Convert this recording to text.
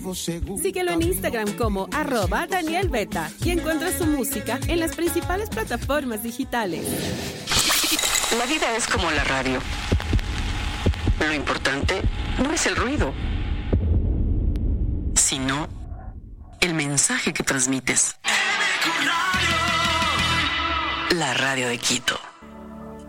Síguelo en Instagram como @DanielBeta y encuentra su música en las principales plataformas digitales. La vida es como la radio. Lo importante no es el ruido, sino el mensaje que transmites. La radio de Quito.